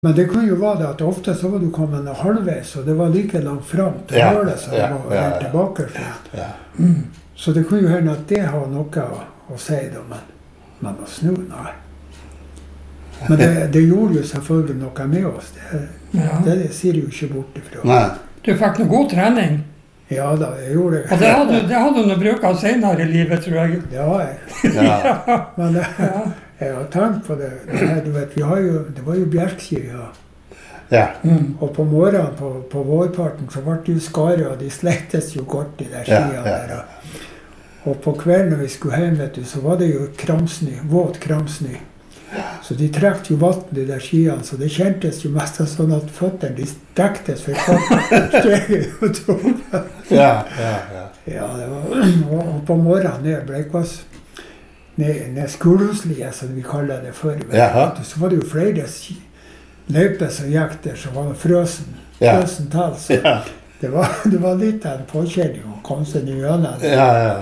Men det kunne jo være det at ofte så var du kommet halvveis, og det var like langt frem til hølet som det var helt tilbake. Så det kunne jo hende at det har noe å si da, men å snu, nei. Men det gjorde jo selvfølgelig noe med oss. Det sier jo ikke bort ifra. Nei. Du fikk noe god trening? Ja da, jeg gjorde det. Og det hadde du brukt av senere i livet, tror jeg. Det har jeg. Men jeg har tenkt på det. Du vet, det var jo bjerkskia. Ja. Og på morgenen, på vårparten, så ble det jo skaret, og de slektes jo godt i der skia der. Og på kvelden når vi skulle hjem, vet du, så var det jo kramsny, våt kramsny. Så de trekte jo vatten i der skiene, så det kjentes jo mest sånn at føttene de stektes for kvarten. Ja, det var, og på morgenen ned Bleikvass, ned Skulhusliet, som vi kaller det før. Så var det jo flere løyper som gikk der, så var det frøsen tall. Så det var litt av en påkjenning å komme seg gjennom det.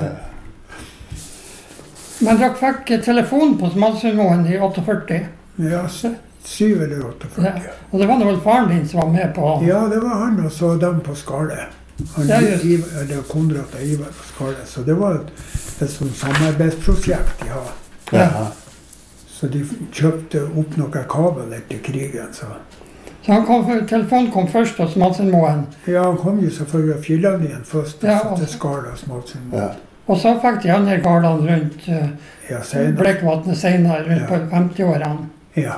Men dere fikk telefon på Smalsundmoen i 48? Ja, 7 eller 48. Og det var vel faren din som var med på? Ja, det var han og så dem på Skale. Eller Konrad og Ivar på Skale. Så det var et sånt samarbeidsprosjekt de har. Så de kjøpte opp noen kabler til krigen. Så telefonen kom først på Smalsundmoen? Ja, han kom jo selvfølgelig av Fjellavnien først, og så til Skale og Smalsundmoen. Og så fikk de andre gardene rundt Bleikvatnet senere, rundt på 50-årene. Ja.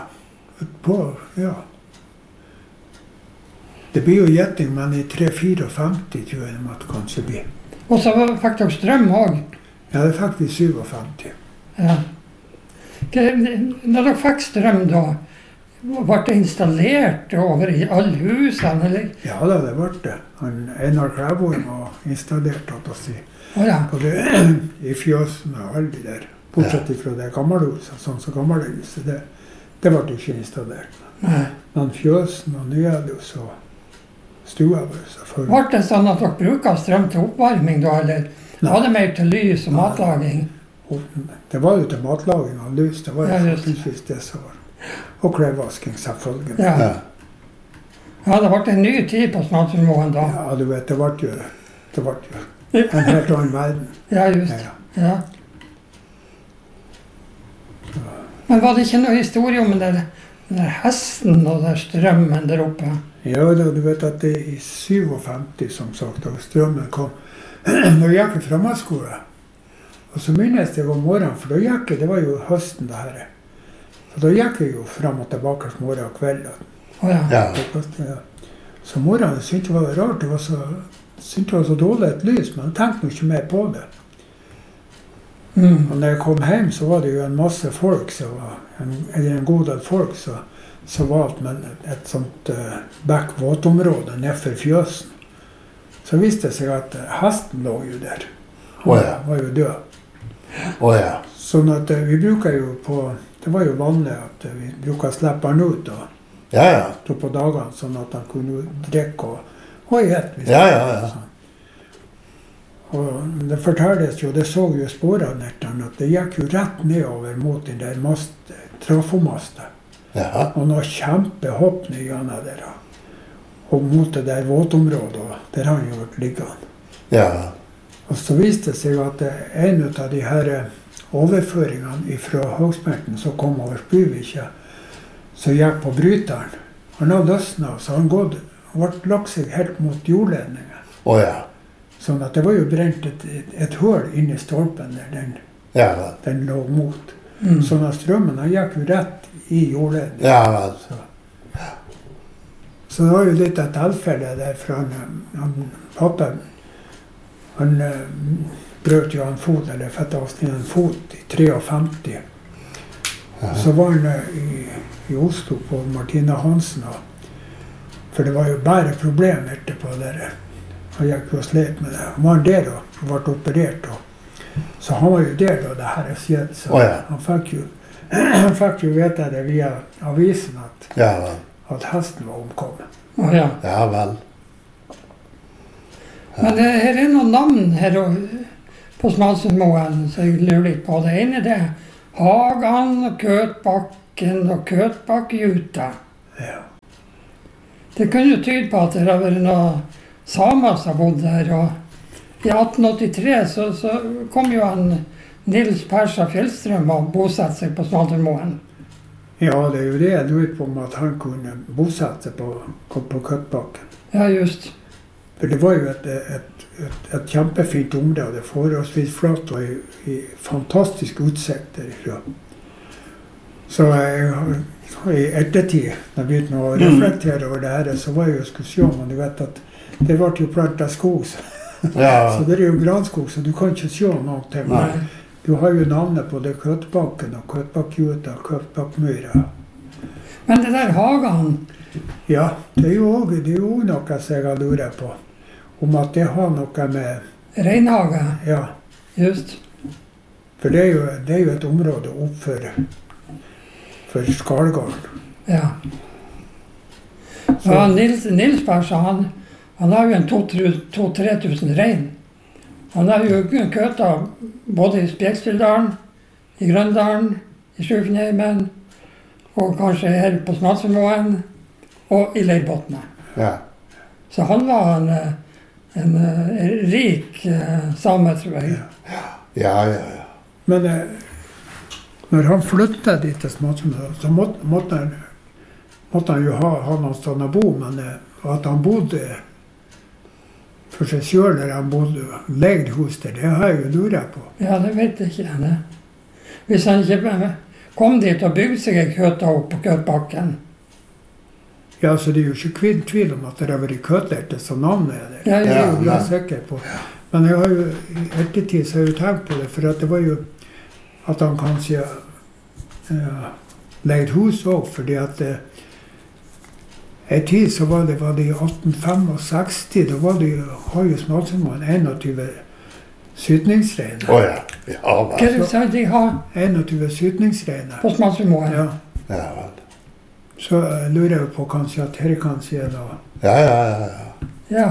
Det blir jo gjetting, men i 3-54 tror jeg det måtte kanskje bli. Og så fikk dere strøm også? Ja, det fikk vi 57. Ja. Når dere fikk strøm da, ble det installert over i alle husene, eller? Ja da, det ble det. Einar Klæboen var installert, at å si. Både i fjøsen og alle de der, bortsett fra det gammelhuset, sånn som gammelhuset, det ble ikke installert. Men fjøsen og nyhus og stua var selvfølgelig. Var det sånn at dere bruker strøm til oppvarming da, eller var det mer til lys og matlaging? Det var jo til matlaging og lys, det var jo faktisk det som var. Og klesvasking selvfølgelig. Ja, det ble en ny tid på Smalsundmoen da. Ja, du vet, det ble jo en helt annen verden. Ja, just. Ja. Men var det ikke noe historie om den der hesten og der strømmen der oppe? Ja, du vet at det i 57, som sagt, da strømmen kom. Når jeg gikk i fremmedskole, og så minnes jeg om morgenen, for da gikk jeg, det var jo høsten det her. Så da gikk jeg jo frem og tilbake morgen og kveld. Så morgenen syntes jeg var rart, det var så dårlig et lys, men jeg tenkte nok ikke mer på det. Og når jeg kom hjem, så var det jo en masse folk, eller en god del folk, så valgte man et sånt bekk-våtområde nedfor fjøsen. Så viste det seg at hesten lå jo der. Han var jo død. Sånn at vi bruker jo det var jo vanlig at vi bruker å slippe han ut på dagene, sånn at han kunne drikke og helt. Og det fortelles jo, det så jo sporene etter at det gikk jo rett nedover mot den der trafomasten. Og noe kjempehopp ned gjennom der. Og mot det der våtområdet, der har han jo vært liggende. Og så viste det seg at en av de her overføringene fra Hogsmerten som kom over Spyvikja, som gikk på bryteren, han har løsnet, så han ble lagt seg helt mot jordledningen. Sånn at det var jo brent et hull inn i stolpen der den lå mot. Sånn at strømmen gikk jo rett i jordledningen. Så det var jo litt et tilfelle der fra pappa. Han brøt jo en fot, eller fett avsnitt en fot i 53. Så var han i Oslo på Martina Hansen, for det var jo bare problem etterpå der. Han gikk jo og slet med det. Han var der og ble operert. Så han var jo der da det her skjedde. Så han fikk jo vite det via avisen at hesten var omkommet. Ja vel. Men det er noen navn her på Smalsundmoen som jeg lurer litt på. Det ene er Hagan, Køtbakken og Køtbakkjuta. Det kunne jo tyde på at det har vært noen samer som har bodd der, og i 1883 så kom jo han Nils Persa Fjellstrøm og bosatte seg på Smaltundmoen. Ja, det er jo det jeg lurer på, om at han kunne bosette seg på Køttbakken. Ja, just. For det var jo et kjempefint område, forholdsvis flatt og i fantastisk utsikt derifra. Så i ettertid, når jeg begynte å reflektere over det her, så var jeg jo skulle se, men du vet at det ble jo plantet skog. Ja. Så det er jo granskog, så du kan ikke se noe til. Men du har jo navnet på det Køttbakken og Køttbakkjuta og Køttbakkmyra. Men det der hagen... Ja, det er jo også noe som jeg har luret på. Om at det har noe med... Reinhage. Ja. Just. For det er jo et område oppfor for Skalgården. Ja. Ja, Nils Persa, han har jo en 2-3 tusen rein. Han har jo køta både i Spekstildalen, i Grøndalen, i Sjufnheimen, og kanskje her på Smaltundmoen, og i Leirbotne. Ja. Så han var en rik same, tror jeg. Ja. Men når han flyttet dit til Smaltundmoen, så måtte han jo ha noen sted å bo, men at han bodde for seg selv, eller han bodde leid hos der, det har jeg jo luret på. Ja, det vet jeg ikke. Det. Hvis han ikke kom dit og bygde seg en køtta opp på Køttbakken. Ja, så det er jo ikke tvil om at det har vært køtterte, så navnet er det. Ja, Det er jo jeg sikker på. Men jeg har jo i ettertid så har jeg jo tenkt på det, for at det var jo at han kanskje leid hus også, fordi at en tid så var det i 1865, da har jo Smaltundmoen 21 sytningsreiner. Åja, ja Hva er det så de har 21 sytningsreiner. på Smaltundmoen? Ja. Ja, vel. Så lurer jeg på kanskje at her kan si noe. Ja. Ja.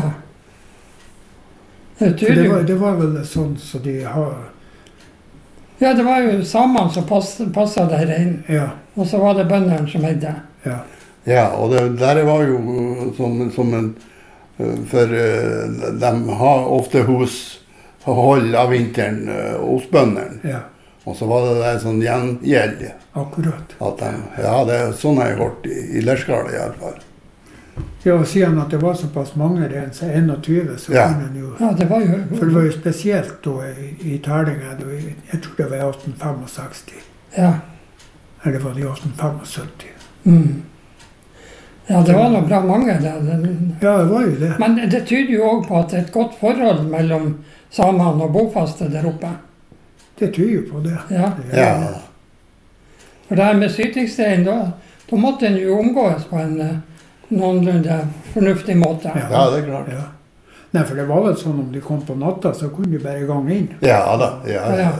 For det var vel sånn så de har... Ja, det var jo samene som passet der inn. Ja, Og så var det bøndene som eide. ja. Ja, og det der var jo som en... For de har ofte hushold av vinteren hos bøndene. Ja, Og så var det sånn gjengjeld. akkurat. At det er sånn jeg har hørt i Lerskala i alle fall. Ja, og siden at det var såpass mange rein, så 21, så Ja. kunne en jo... Ja, det var jo... For det var jo spesielt da i Terlinga, jeg tror det var i 1865. Ja. Eller var det i 1875? Mm. Ja, det var nok bra mange der. Ja, det var jo det. Men det tyder jo også på at det er et godt forhold mellom samene og bofaste der oppe. Det tyder jo på det. Ja. Ja. For det her med sytingsstein, da måtte en jo omgås på en noenlunde fornuftig måte. Ja, det er klart. Ja. Nei, for det var vel sånn om de kom på natta, så kunne de bare gang inn. Ja da. Ja.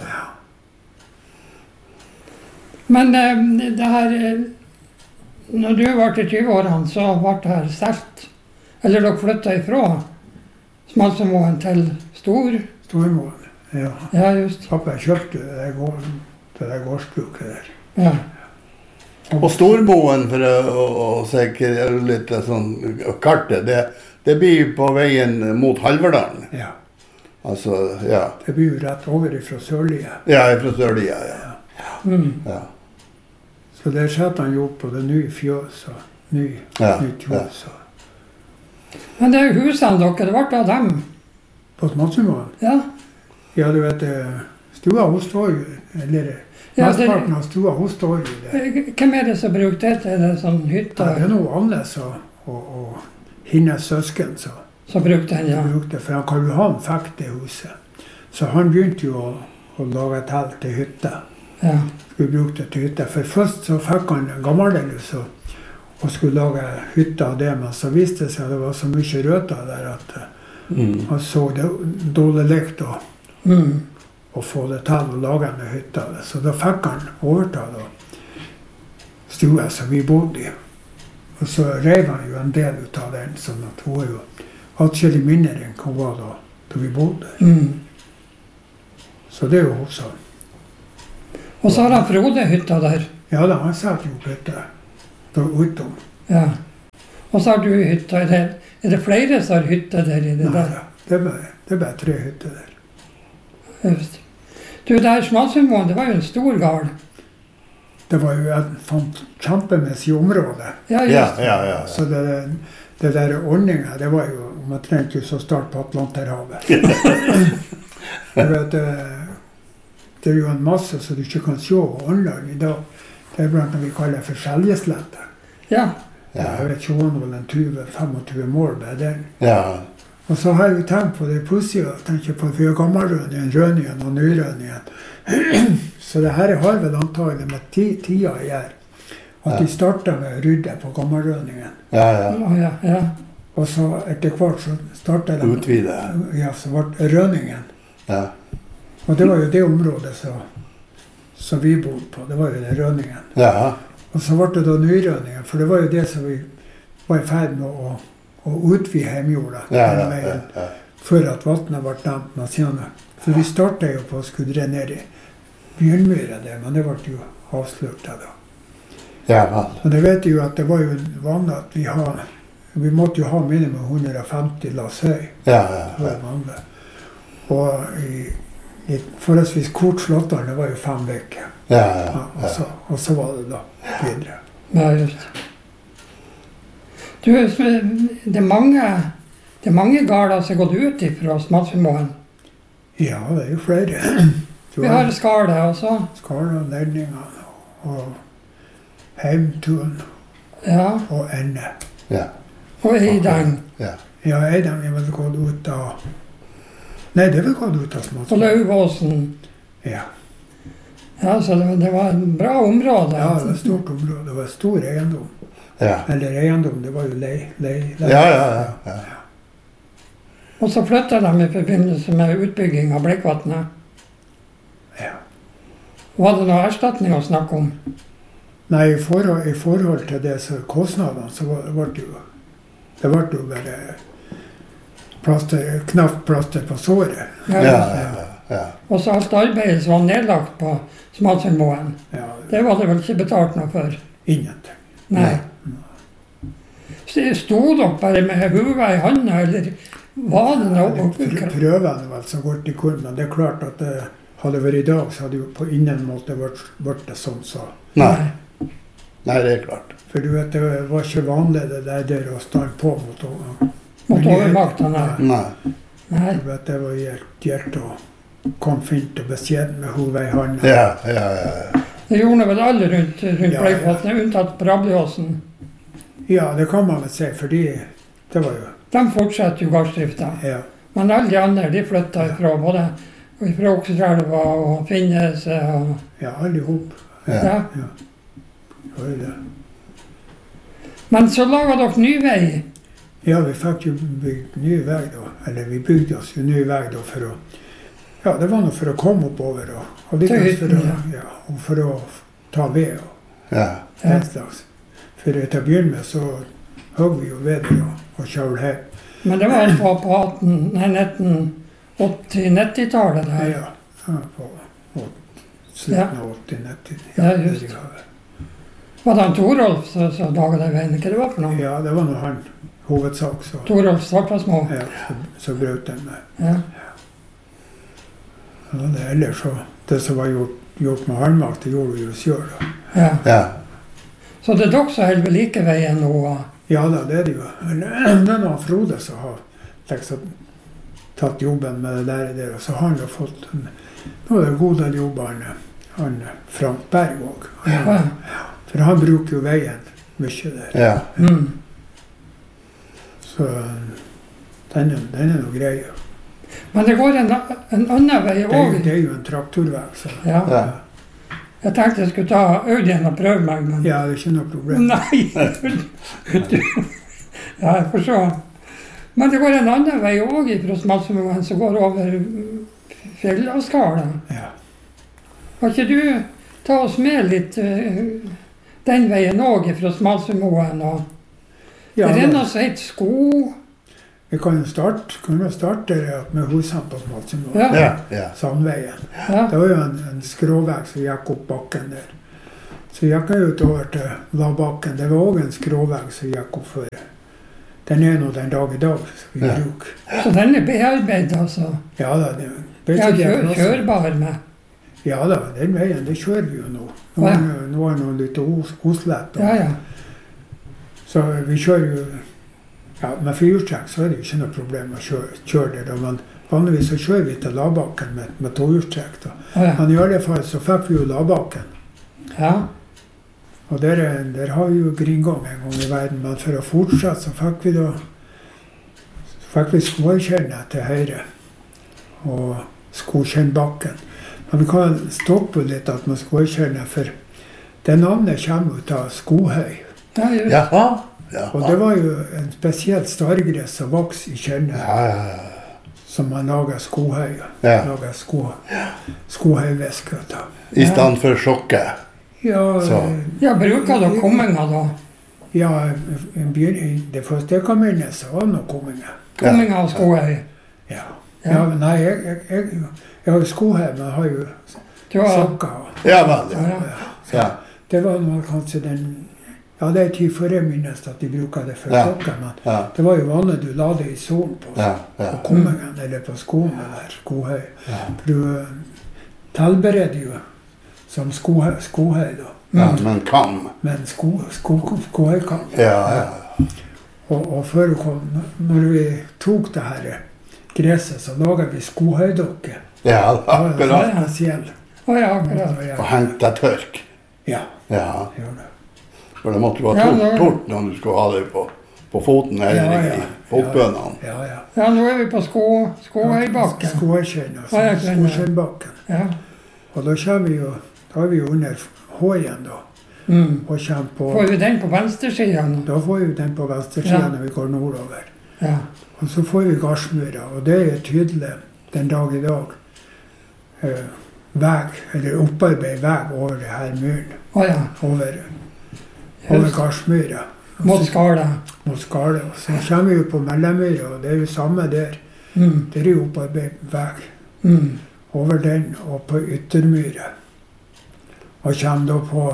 Men det her, når du var til 20-årene, så ble det her selt. Eller dere flyttet ifra Smaltundmoen til Stormoen. Ja. Ja, just. Pappa kjøpte det gårdsbruket der. Ja. Og Stormoen, for å sikre litt sånn kartet, det blir på veien mot Halverdalen. Ja. Altså, ja. Det blir jo rett over ifra Sørlige. Ja, fra Sørlia, ja. Mm. Ja. Så der setter han jo opp på det nye fjøs og nytt hus. Men det er jo husene dere, det ble av dem. På Smaltundmoen? Ja. Ja, du vet, stua hos står jo, eller mesteparten av stua hos står jo der. Hvem er det som bruker det til det sånn hytta? Det er noe Annes og hennes søsken Så brukte han, ja. brukte, for han Karl Johan fikk det huset. Så han begynte jo å lage telt til hytte. Ja. Skulle bruke det til hytte. For først så fikk han gammeldelhus og skulle lage hytte av det, men så viste det seg at det var så mye røtter der at han så det dårlig likt å få det til å lage en hytte av det. Så da fikk han overta da stua som vi bodde i. Og så rev han jo en del ut av den, sånn at hun er jo atskillig mindre enn hun var da vi bodde. Så det er jo også. Og så har han Frode hytta der. Ja da, han satt jo på hytta da utom. Ja. Og så har du hytta der. Er det flere som har hytte der i det der? Nei, det er bare 3 hytter der. Just. Du, der Smalsundmoen, det var jo en stor gard. Det var jo et kjempemessig område. Ja, just. Ja. Så det der ordningen, det var jo omtrent så start på Atlanterhavet. Jeg vet, det er jo en masse som du ikke kan se online i dag. Det er blant annet vi kaller for Skjeljeslette. Ja. Jeg vet ikke om det var en 20-25 mål med den. Ja. Og så har jeg jo tenkt på det pussige, tenker på for gammelrønningen, rønningen og nyrønningen. Så det her har vel antagelig med tida å gjøre. At de startet med å rydde på gammelrønningen. Ja. Og så etter hvert så startet de... Utvide. Ja, så ble rønningen. Ja. Og det var jo det området som vi bodde på. Det var jo den rønningen. Ja. Og så ble det da nyrønningen, for det var jo det som vi var i ferd med å utvide hjemjorda. Ja. Før at vattnet ble damt med senere. For vi startet jo på å skulle drenere Bjørnmyra der, men det ble jo avsluttet da. Ja, vel. Og det vet jeg jo at det var jo vanlig at vi måtte jo ha minimum 150 lass høy. Ja. Det var vanlig. Og i forholdsvis kort slåttar, det var jo 5 veker. Ja. Og så var det da videre. Ja, just. Du, det er mange garder som har gått ut fra Smalsundmoen. Ja, det er jo flere. Vi har Skale også. Skale og Ledningene og Heimtun og Ende. Ja. Og Eideng. Ja, Eideng er vel gått ut av... Nei, det er vel gått ut av Smalsundmoen. Og Lauvåsen. Ja. Ja, så det var en bra område. Ja, det var et stort område. Det var stor eiendom. Ja. Eller eiendom, det var jo lei. Ja. Og så flyttet de i forbindelse med utbygging av Bleikvatnet. Ja. Var det noe erstatning å snakke om? Nei, i forhold til det kostnadene, så ble det jo bare knapt plaster på såret. Ja. Og så alt arbeidet som var nedlagt på Smalsundmoen, det var det vel ikke betalt noe for? Ingenting. Nei. Stod dere bare med hodet i handa, eller var det noe? Prøvene vel så godt de kunne, men det er klart at det hadde vært i dag, så hadde jo på ingen måte vært det sånn så. Nei, det er klart. For du vet, det var ikke vanlig det der å stande på mot overmakten. Nei. Du vet, det var gjerdt å komme fint og beskjeden med hodet i handa. Ja. Det gjorde vel alle rundt Bleikvatnet, unntatt Brabliåsen. Ja, det kan man vel si, fordi det var jo... De fortsetter jo gardsdrifta. Ja. Men alle de andre, de flyttet ifra, både fra Oksetrelva og Finnes og... Ja, alle ihop. Ja. Det var jo det. Men så laget dere ny vei. Ja, vi fikk jo bygd ny vei da. Eller vi bygde oss jo ny vei da for å... Ja, det var noe for å komme oppover og litt for å ta ved og den slags. For til å begynne med så høg vi jo ved det og kjøl her. Men det var på 1980-90-tallet der. Ja, på slutten av 80-90. Ja, just. Var det han Torolf som laget den veien? Hva det var for noe? Ja, det var noe han hovedsak. Torolf Svartvassmo? Ja, så brøt den med. Ja. Ja, ellers så, det som var gjort med håndmakt, det gjorde vi jo selv da. Ja. Så det er dere som holder ved like veien nå? Ja da, det er det jo. Det er noen Frode som har liksom tatt jobben med det der, og så har han jo fått nå er det god del jobber han Frank Berg også. For han bruker jo veien mye der. Ja. Så den er noe grei. Men det går en annen vei også. Det er jo en traktorvei. Så. Ja. Jeg tenkte jeg skulle ta Audien og prøve meg, men... Ja, det er ikke noe problem. Nei! Ja, jeg får se. Men det går en annen vei også fra Smalsundmoen som går over Fjellavskala. Ja. Kan ikke du ta oss med litt den veien også fra Smalsundmoen? Det er noe som heter Sko. Vi kan jo starte med husene på Smalsundmoen. Ja. Sandveien. Det var jo en skråveg som gikk opp bakken der. Så gikk jeg ut over til Labakken. Det var også en skråveg som gikk opp for Den er nå den dag i dag, skal vi bruke. Så den er bearbeidet, altså? Ja da, det kjørbar med? Ja da, den veien, det kjører vi jo nå. Nå er det litt oslett. Ja. Så vi kjører jo, ja, med firehjulstrekk så er det jo ikke noe problem å kjøre det. Men vanligvis så kjører vi til Labakken med tohjulstrekk. Men i alle fall så fikk vi jo Labakken. Ja. Og der har vi jo gringang en gang i verden, men for å fortsette så fikk vi skårkjenne til høyre og skårkjennebakken. Men vi kan stoppe litt at man skårkjenne, for det navnet kommer ut av Skohøy. Jaha. Og det var jo en spesielt stargress som vokste i kjenne, som man laget Skohøy. Laget Skohøyvæske. I stedet for sjokket. Ja, bruker du komminga da? Ja, det første jeg kan minne så var noe komminga. Komminga av Skohøy? Ja. Nei, jeg har jo Skohøy, men jeg har jo sokka. Ja, vel. Ja. Det var noe kanskje det er tid før jeg minnes at de bruker det for sokka, men det var jo vanlig du la det i solen på kommingen, eller på skoen der, Skohøy. For du tilbereder jo som Skohøy da. Men kam. Men Skohøykam. Ja. Og før det kom, når vi tok det her gresset, så laget vi Skohøydokke. Ja, akkurat. Det var spesiell. Og hengte tørk. Ja. For det måtte være tort når du skulle ha det på foten eller i fotbønene. Ja, nå er vi på Skohøybakken. Skårkjennbakken. Ja. Og da kommer vi jo, da er vi jo under Hågen da. Og kommer på... Får vi den på venstresiden? Da får vi den på venstresiden når vi går nordover. Ja. Og så får vi Garsmyra, og det er tydelig den dag i dag. Veg, eller opparbeidet veg over det her myren. Over Garsmyra. Mot Skala. Mot Skala. Så kommer vi jo på Mellemmyra, og det er jo samme der. Det er jo opparbeidet veg. Over den og på Yttermyra. Og kommer da på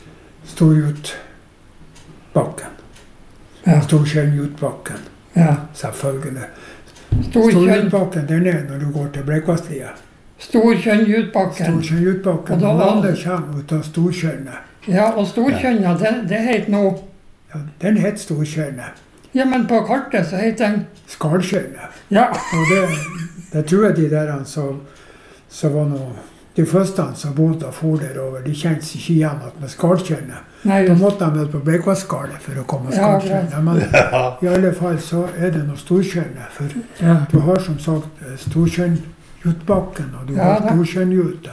Storjutbakken. Storkjennjutbakken. Selvfølgelig. Storjutbakken, den er når du går til Bleikvasslia. Storkjennjutbakken. Storkjennjutbakken. Og landet kommer ut av Storkjenne. Ja, og Storkjenne, det heter nå... Ja, den heter Storkjenne. Ja, men på kartet så heter den... Skalkjenne. Ja. Og det tror jeg de der så var noe... De første som bodde og for derover, de kjente seg ikke igjen at med Skalkjenne. Da måtte de vel på Bleikvassskalet for å komme Skalkjenne. Men i alle fall så er det noe Storkjenne. For du har som sagt Storkjennjutbakken, og du har Storkjennjuta.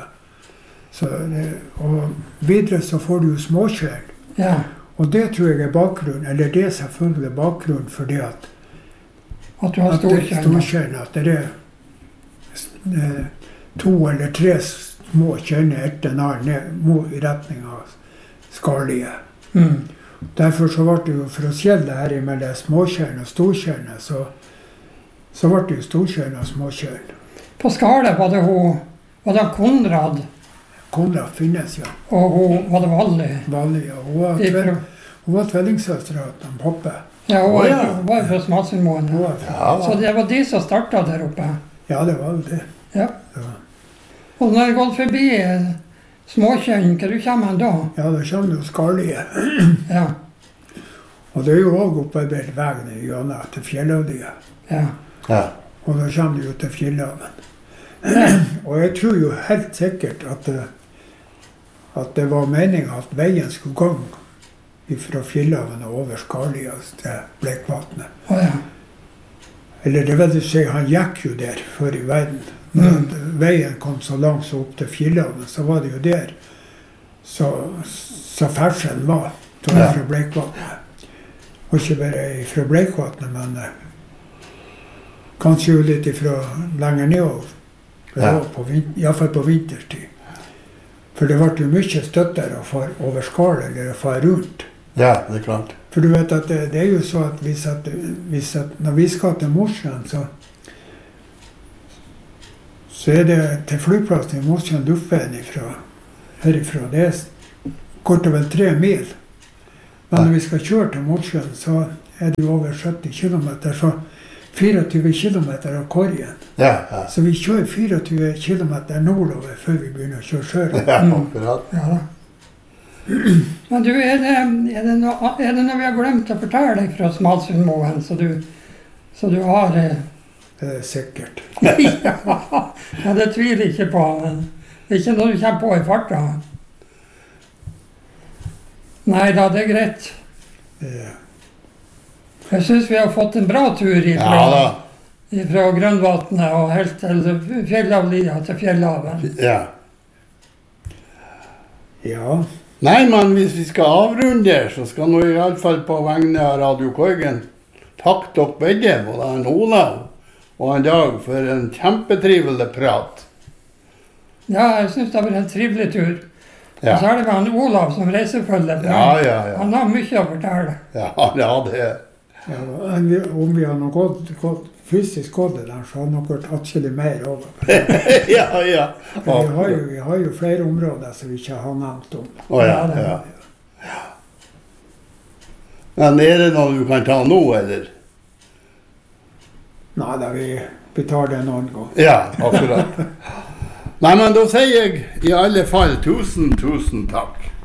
Og videre så får du jo Småkjell. Og det tror jeg er bakgrunnen, eller det er selvfølgelig bakgrunnen for det at du har Storkjenne. At det er 2 eller 3 små kjenner etter nær i retning av Skarlige. Derfor så ble det jo, for å skjelle det her mellom småkjenne og storkjenne, så ble det jo storkjenne og småkjenne. På Skale var det Konrad. Konrad finnes, ja. Og var det Valli. Valli, ja. Hun var tvillingsøster av pappa. Ja, hun var fra Smatsenmoen. Så det var de som startet der oppe. Ja, det var det. Ja. Og når jeg gått forbi Småkjønn, hva du kommer da? Ja, da kommer du Skarlige. Ja. Og det er jo også opparbeidet veien gjennom til Fjellhavdia. Ja. Og da kommer du jo til Fjellhaven. Og jeg tror jo helt sikkert at det var meningen at veien skulle gå fra Fjellhaven og over Skarlige til Bleikvatnet. Eller det vil si, han gikk jo der før i verden. Når veien kom så langt opp til Fjellhaven, så var det jo der så ferdselen var. Det var fra Bleikvatnet. Og ikke bare fra Bleikvatnet, men kanskje jo litt fra lenger nedover. I hvert fall på vinterstid. For det ble jo mye støttere å fare over Skala eller å fare rundt. Ja, det er klart. For du vet at det er jo så at når vi skal til Mosjøen, så er det til flyplassen i Mosjøen luftveien herifra. Det går til vel 3 mil. Men når vi skal kjøre til Mosjøen, så er det jo over 70 kilometer, så 24 kilometer av Korgen. Ja. Så vi kjører 24 kilometer nordover før vi begynner å kjøre sørover. Ja, akkurat. Ja. Men du, er det noe vi har glemt å fortelle deg fra Smalsundmoen, så du har... Det er sikkert. Ja, det tviler jeg ikke på, men det er ikke noe du kommer på i farta. Nei da, det er greit. Jeg synes vi har fått en bra tur fra Grønvatnet og helt til Fjellavlia til Fjellhaven. Ja. Ja. Nei, men hvis vi skal avrunde, så skal nå i alle fall på vegne av Radio Korgen takke dere begge, både han Olav og han Dag, for en kjempetrivelig prat. Ja, jeg synes det har vært en trivelig tur. Ja. Og så er det med han Olav som reisefølger. Ja. Han har mye å fortelle. Ja, det er. Ja, om vi har noe fysisk gått der, så har nok vært atskillig mer over. Ja. Vi har jo flere områder som vi ikke har nevnt om. Ja. Men er det noe du kan ta nå, eller? Nei, da vi tar det en annen gang. Ja, akkurat. Nei, men da sier jeg i alle fall tusen takk.